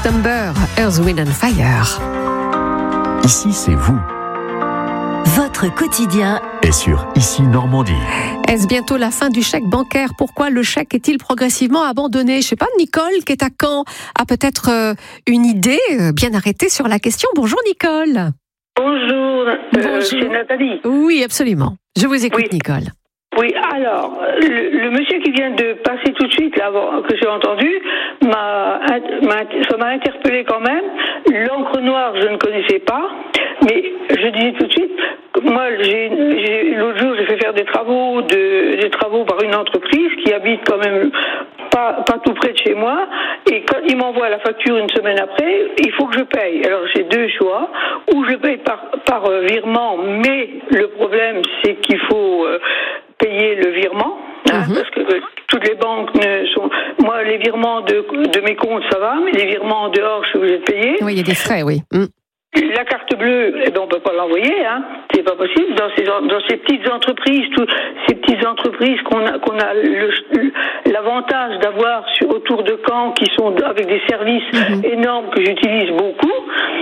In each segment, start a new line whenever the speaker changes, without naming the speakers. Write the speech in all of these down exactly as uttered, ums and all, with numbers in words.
September, Earth, Wind and Fire.
Ici, c'est vous.
Votre quotidien
est sur Ici Normandie.
Est-ce bientôt la fin du chèque bancaire ? Pourquoi le chèque est-il progressivement abandonné ? Je ne sais pas, Nicole, qui est à Caen, a peut-être euh, une idée euh, bien arrêtée sur la question. Bonjour Nicole.
Bonjour, euh,
Bonjour.
c'est Nathalie.
Oui, absolument. Je vous écoute,
Oui.
Nicole.
Oui, alors, le, le monsieur qui vient de passer tout de suite, là, que j'ai entendu, m'a, m'a, ça m'a interpellé quand même. L'encre noire, je ne connaissais pas, mais je disais tout de suite, moi, j'ai, j'ai, l'autre jour, j'ai fait faire des travaux, de, des travaux par une entreprise qui habite quand même pas, pas tout près de chez moi, et quand il m'envoie la facture une semaine après, il faut que je paye. Alors, j'ai deux choix, ou je paye par, par euh, virement, mais le problème, c'est qu'il faut euh, payer le virement, hein, mm-hmm. parce que euh, toutes les banques ne sont... Moi, les virements de, de mes comptes, ça va, mais les virements en dehors, je suis obligée de payer.
Oui, il y a des frais, oui. Mm.
La carte bleue, eh ben on peut pas l'envoyer, hein. C'est pas possible. Dans ces dans ces petites entreprises, tout, ces petites entreprises qu'on a qu'on a le, l'avantage d'avoir sur, autour de Caen, qui sont avec des services mm-hmm. énormes que j'utilise beaucoup.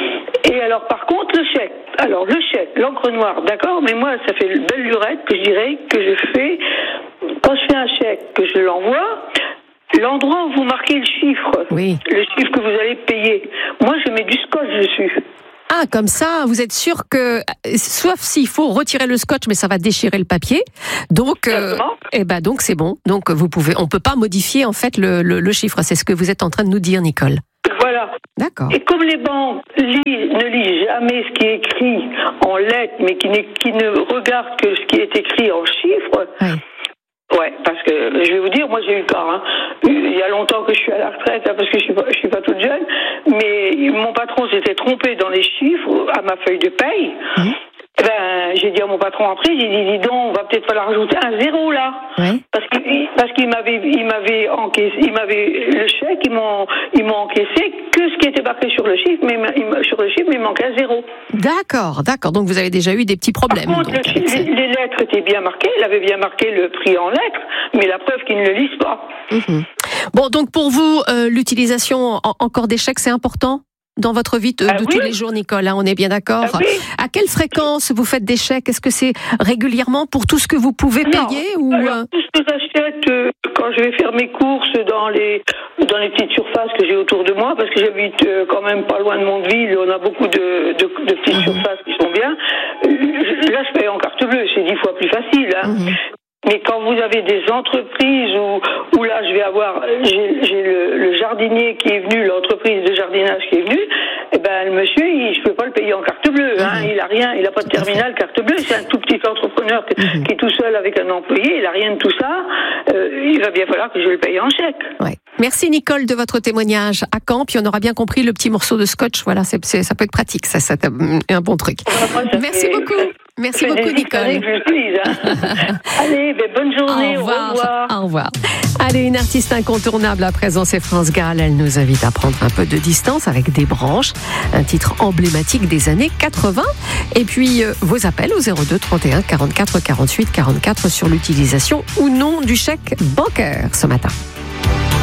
Et alors par contre le chèque. Alors le chèque, l'encre noire, d'accord, mais moi ça fait une belle lurette que je dirais que je fais quand je fais un chèque, que je l'envoie. L'endroit où vous marquez le chiffre,
oui.
le chiffre que vous allez payer. Moi je mets du scotch dessus.
Ah, comme ça, vous êtes sûr que, sauf s'il faut retirer le scotch, mais ça va déchirer le papier. Donc, euh, eh ben donc c'est bon. Donc vous pouvez, on peut pas modifier en fait le, le, le chiffre. C'est ce que vous êtes en train de nous dire, Nicole.
Voilà.
D'accord.
Et comme les banques lisent, ne lisent jamais ce qui est écrit en lettres, mais qui, qui ne regardent que ce qui est écrit en chiffres.
Oui.
Ouais, parce que je vais vous dire, moi j'ai eu le cas. Hein. Il y a longtemps que je suis à la retraite, hein, parce que je suis pas, je suis pas toute jeune, mais mon patron s'était trompé dans les chiffres à ma feuille de paye. Mmh. Eh ben, j'ai dit à mon patron après, j'ai dit, dis donc, on va peut-être falloir rajouter un zéro là,
oui.
parce qu'il parce qu'il m'avait il m'avait encaissé, il m'avait le chèque, ils m'ont ils m'ont encaissé que ce qui était marqué sur le chiffre, mais il, sur le chiffre, mais il manquait un zéro.
D'accord, d'accord. Donc vous avez déjà eu des petits problèmes.
Par contre,
donc,
le, les, les lettres étaient bien marquées, il avait bien marqué le prix en lettres, mais la preuve qu'ils ne le lisent pas.
Mmh. Bon, donc pour vous, euh, l'utilisation en, encore des chèques, c'est important dans votre vie de,
ah,
de
oui.
tous les jours, Nicole, hein, on est bien d'accord.
Ah, oui.
À quelle fréquence vous faites des chèques ? Est-ce que c'est régulièrement pour tout ce que vous pouvez
non.
payer ou
Alors, tout ce que j'achète euh, quand je vais faire mes courses dans les dans les petites surfaces que j'ai autour de moi, parce que j'habite euh, quand même pas loin de Mondeville, on a beaucoup de, de, de petites mmh. surfaces qui sont bien. Euh, là, je paye en carte bleue, c'est dix fois plus facile. Hein. Mmh. Mais quand vous avez des entreprises où, où là je vais avoir, j'ai, j'ai le, le jardinier qui est venu, l'entreprise de jardinage qui est venue, eh ben le monsieur, il, je peux pas le payer en carte bleue, hein, mmh. il a rien, il a pas de terminal carte bleue, c'est un tout petit entrepreneur qui, mmh. qui est tout seul avec un employé, il a rien de tout ça, euh, il va bien falloir que je le paye en chèque.
Ouais. Merci Nicole de votre témoignage à Caen, puis on aura bien compris le petit morceau de scotch, voilà, c'est, c'est, ça peut être pratique, ça, c'est un bon truc.
Moi,
Merci
fait,
beaucoup. Merci beaucoup, Nicole.
Que je suis, hein. Allez, ben, bonne journée,
au revoir.
au revoir.
Au revoir. Allez, une artiste incontournable à présent, c'est France Gall. Elle nous invite à prendre un peu de distance avec Des branches, un titre emblématique des années quatre-vingts. Et puis, euh, vos appels au zéro deux trente et un quarante-quatre quarante-huit quarante-quatre sur l'utilisation ou non du chèque bancaire ce matin.